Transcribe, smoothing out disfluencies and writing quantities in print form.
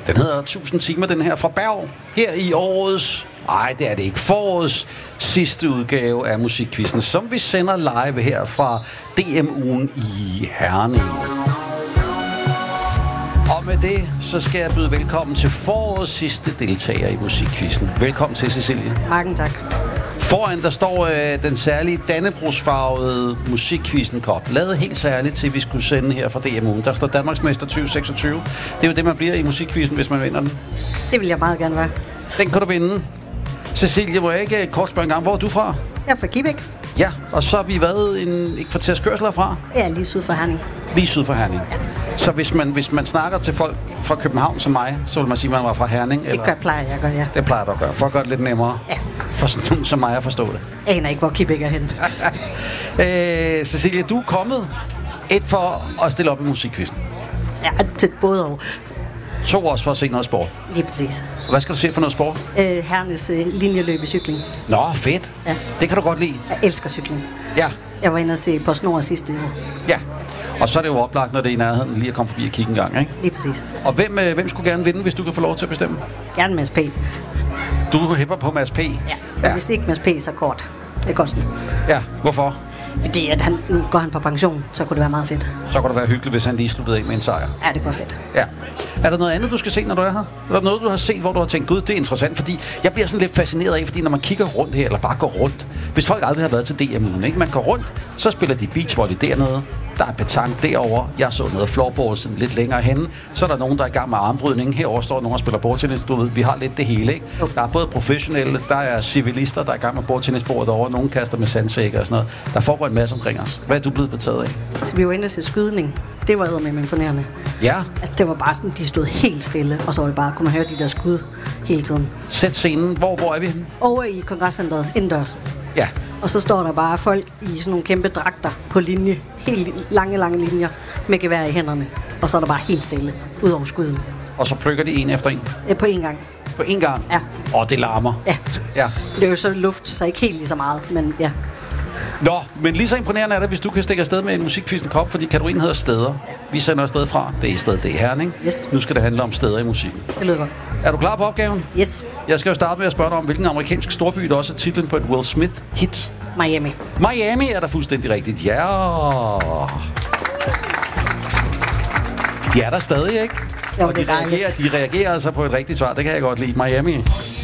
Den hedder 1000 timer, den her fra Berg. Her i årets, det er det ikke, forårets sidste udgave af Musikquizzen, som vi sender live her fra DM-ugen i Herning. Og med det, så skal jeg byde velkommen til forårets sidste deltager i Musikquizzen. Velkommen til, Cecilie. Mange tak. Foran der står den særlige dannebrogsfarvede Musikquizzen-kop. Lavet helt særligt til, vi skulle sende her fra DMU'en. Der står Danmarksmester 2026. Det er jo det, man bliver i Musikquizzen, hvis man vinder den. Det vil jeg meget gerne være. Den kan du vinde. Cecilie, må jeg ikke kort spørge en gang, hvor er du fra? Jeg er fra Kibæk. Ja, og så har vi været et kvarters kørsel herfra? Ja, lige syd for Herning. Lige syd for Herning. Ja. Så hvis man snakker til folk fra København som mig, så vil man sige, at man var fra Herning? Eller? Det plejer jeg at gøre, ja. Det plejer du at gøre, for at gøre det lidt nemmere. Ja. For sådan som mig at forstå det. Jeg aner ikke, hvor Kibæk er henne. Cecilie, du er kommet for at stille op i Musikquizzen. Ja, til både og. 2 også for at se noget sport. Lige præcis. Hvad skal du se for noget sport? Hernes linjeløb i cykling. Nå, fedt. Ja. Det kan du godt lide. Jeg elsker cykling. Ja. Jeg var inde og se PostNord sidste uge. Ja. Og så er det jo oplagt, når det er i nærheden, lige at komme forbi og kigge en gang, ikke? Lige præcis. Og hvem skulle gerne vinde, hvis du kan få lov til at bestemme? Gerne Mads P. Du hæpper på Mads P? Ja. Hvis ikke Mads P, så kort. Det er godt sådan. Ja, hvorfor? Fordi at nu går han på pension, så kunne det være meget fedt. Så kunne det være hyggeligt, hvis han lige sluttede af med en sejr. Ja, det går fedt. Ja. Er der noget andet, du skal se, når du er her? Er der noget, du har set, hvor du har tænkt, gud, det er interessant? Fordi jeg bliver sådan lidt fascineret af, fordi når man kigger rundt her, eller bare går rundt. Hvis folk aldrig har været til DM'en, ikke? Man går rundt, så spiller de beachvolley dernede. Der er petanque derovre. Jeg så noget floorball sådan lidt længere henne. Så er der nogen, der er i gang med armbrydning. Herovre står nogen, der spiller bordtennis. Du ved, vi har lidt det hele, ikke? Der er både professionelle, der er civilister, der er i gang med bordtennisbordet derovre. Nogen kaster med sandsækker og sådan noget. Der foregår en masse omkring os. Hvad er du blevet betaget af? Så vi var inde til skydning. Det var eddermame imponerende. Ja. Altså, det var bare sådan, de stod helt stille, og så var det bare, kunne man høre de der skud hele tiden. Sæt scenen. Hvor er vi henne? Over i kongresscenteret, indendørs. Ja. Og så står der bare folk i sådan nogle kæmpe dragter på linje. Helt lange linjer med gevær i hænderne. Og så er der bare helt stille, ud over skuden. Og så plukker de en efter en? På en gang. På en gang? Ja. Det larmer. Ja. Ja. Det er jo så luft, så ikke helt lige så meget, men ja. Nå, men lige så imponerende er det, hvis du kan stikke afsted med en Musikquizzen-kop, fordi kategorien hedder steder. Ja. Vi sender afsted fra. Det er stedet, det er Herning. Yes. Nu skal det handle om steder i musikken. Det lyder godt. Er du klar på opgaven? Yes. Jeg skal jo starte med at spørge dig om, hvilken amerikansk storby, der også er titlen på et Will Smith-hit. Miami. Miami er der fuldstændig rigtigt. Ja. De er der stadig, ikke? Jo, og de reagerer altså på et rigtigt svar. Det kan jeg godt lide. Miami.